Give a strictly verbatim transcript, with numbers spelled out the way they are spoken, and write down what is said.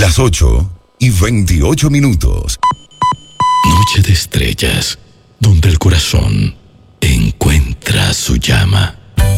Las ocho y veintiocho minutos. Noche de estrellas, donde el corazón